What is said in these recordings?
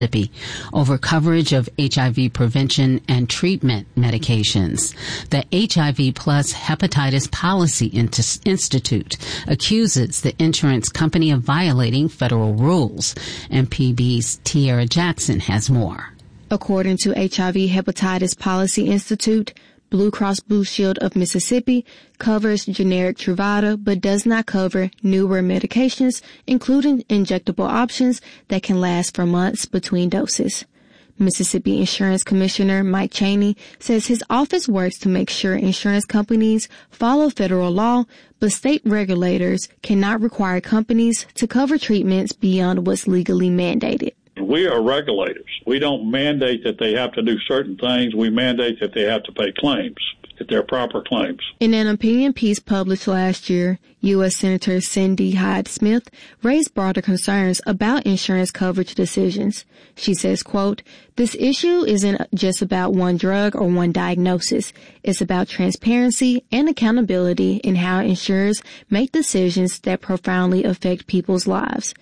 over coverage of HIV prevention and treatment medications. The HIV plus Hepatitis Policy Institute accuses the insurance company of violating federal rules. MPB's Tiara Jackson has more. According to HIV Hepatitis Policy Institute, Blue Cross Blue Shield of Mississippi covers generic Truvada but does not cover newer medications, including injectable options that can last for months between doses. Mississippi Insurance Commissioner Mike Chaney says his office works to make sure insurance companies follow federal law, but state regulators cannot require companies to cover treatments beyond what's legally mandated. We are regulators. We don't mandate that they have to do certain things. We mandate that they have to pay claims, that they're proper claims. In an opinion piece published last year, U.S. Senator Cindy Hyde-Smith raised broader concerns about insurance coverage decisions. She says, quote, "This issue isn't just about one drug or one diagnosis. It's about transparency and accountability in how insurers make decisions that profoundly affect people's lives."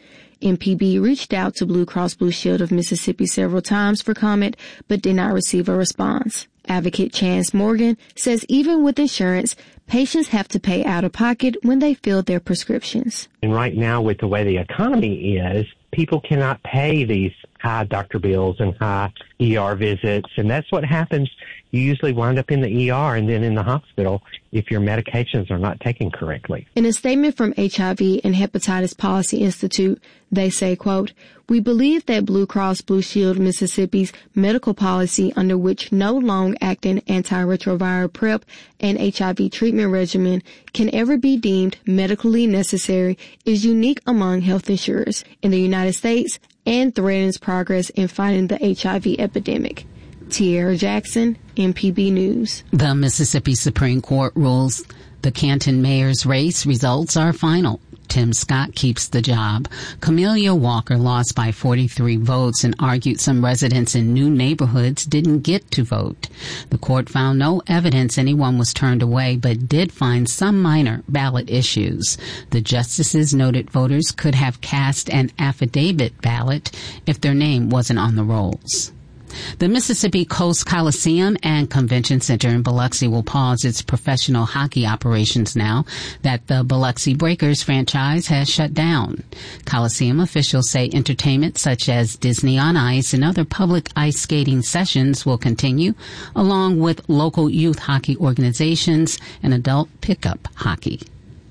MPB reached out to Blue Cross Blue Shield of Mississippi several times for comment, but did not receive a response. Advocate Chance Morgan says even with insurance, patients have to pay out of pocket when they fill their prescriptions. And right now, with the way the economy is, people cannot pay these high doctor bills and high ER visits, and that's what happens. You usually wind up in the ER and then in the hospital if your medications are not taken correctly. In a statement from HIV and Hepatitis Policy Institute, they say, quote, "We believe that Blue Cross Blue Shield Mississippi's medical policy under which no long-acting antiretroviral PrEP and HIV treatment regimen can ever be deemed medically necessary is unique among health insurers in the United States and threatens progress in fighting the HIV epidemic." Tiara Jackson, MPB News. The Mississippi Supreme Court rules the Canton mayor's race results are final. Tim Scott keeps the job. Camelia Walker lost by 43 votes and argued some residents in new neighborhoods didn't get to vote. The court found no evidence anyone was turned away, but did find some minor ballot issues. The justices noted voters could have cast an affidavit ballot if their name wasn't on the rolls. The Mississippi Coast Coliseum and Convention Center in Biloxi will pause its professional hockey operations now that the Biloxi Breakers franchise has shut down. Coliseum officials say entertainment such as Disney on Ice and other public ice skating sessions will continue, along with local youth hockey organizations and adult pickup hockey.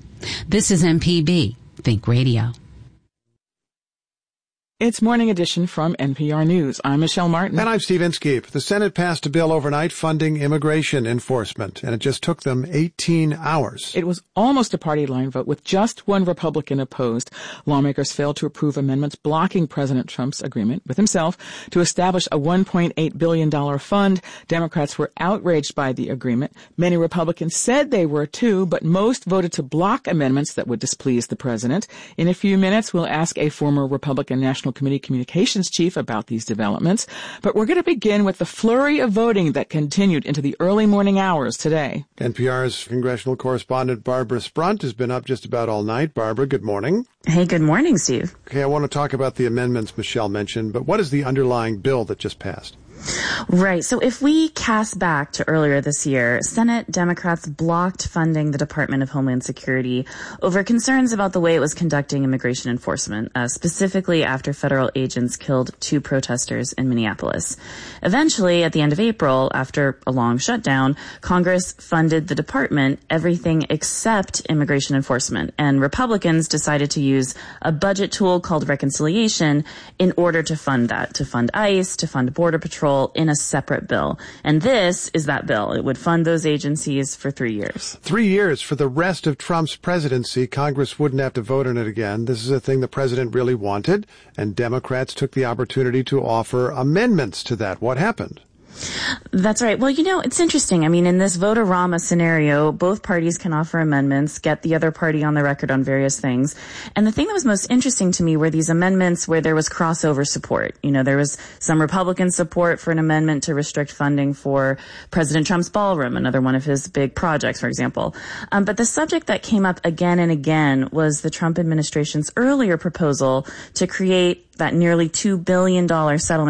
This is MPB Think Radio. It's Morning Edition from NPR News. I'm Michelle Martin. And I'm Steve Inskeep. The Senate passed a bill overnight funding immigration enforcement, and it just took them 18 hours. It was almost a party line vote with just one Republican opposed. Lawmakers failed to approve amendments blocking President Trump's agreement with himself to establish a $1.8 billion fund. Democrats were outraged by the agreement. Many Republicans said they were too, but most voted to block amendments that would displease the president. In a few minutes, we'll ask a former Republican National Committee communications chief about these developments. But we're going to begin with the flurry of voting that continued into the early morning hours today. NPR's congressional correspondent Barbara Sprunt has been up just about all night. Barbara, good morning. Hey, good morning, Steve. Okay, I want to talk about the amendments Michelle mentioned, but what is the underlying bill that just passed? Right. So if we cast back to earlier this year, Senate Democrats blocked funding the Department of Homeland Security over concerns about the way it was conducting immigration enforcement, specifically after federal agents killed 2 protesters in Minneapolis. Eventually, at the end of April, after a long shutdown, Congress funded the department everything except immigration enforcement, and Republicans decided to use a budget tool called reconciliation in order to fund that, to fund ICE, to fund Border Patrol, in a separate bill. And this is that bill. It would fund those agencies for 3 years. 3 years. For the rest of Trump's presidency, Congress wouldn't have to vote on it again. This is a thing the president really wanted, and Democrats took the opportunity to offer amendments to that. What happened? That's right. Well, it's interesting. I mean, in this vote-a-rama scenario, both parties can offer amendments, get the other party on the record on various things. And the thing that was most interesting to me were these amendments where there was crossover support. There was some Republican support for an amendment to restrict funding for President Trump's ballroom, another one of his big projects, for example. But the subject that came up again and again was the Trump administration's earlier proposal to create that nearly $2 billion settlement